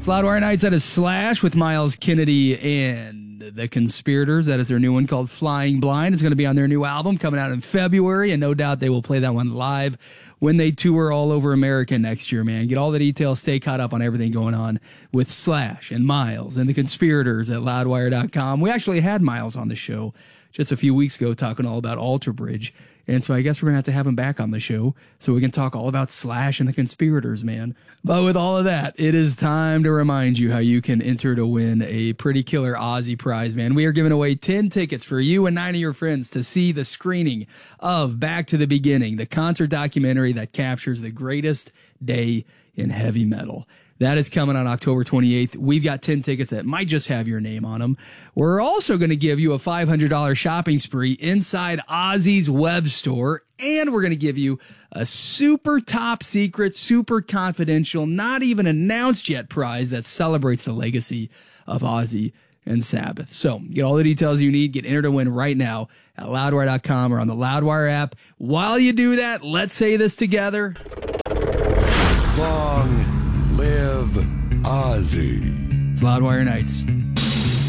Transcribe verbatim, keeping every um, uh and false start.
It's Loudwire Nights. That is Slash with Miles Kennedy and The Conspirators. That is their new one called Flying Blind. It's going to be on their new album coming out in February, and no doubt they will play that one live when they tour all over America next year, man. Get all the details. Stay caught up on everything going on with Slash and Miles and The Conspirators at loudwire dot com. We actually had Miles on the show just a few weeks ago talking all about Alter Bridge. And so I guess we're going to have to have him back on the show so we can talk all about Slash and The Conspirators, man. But with all of that, it is time to remind you how you can enter to win a pretty killer Ozzy prize, man. We are giving away ten tickets for you and nine of your friends to see the screening of Back to the Beginning, the concert documentary that captures the greatest day in heavy metal. That is coming on October twenty-eighth. We've got ten tickets that might just have your name on them. We're also going to give you a five hundred dollars shopping spree inside Ozzy's web store. And we're going to give you a super top secret, super confidential, not even announced yet prize that celebrates the legacy of Ozzy and Sabbath. So get all the details you need. Get entered to win right now at loudwire dot com or on the Loudwire app. While you do that, let's say this together. Long live Ozzy. It's Loudwire Nights.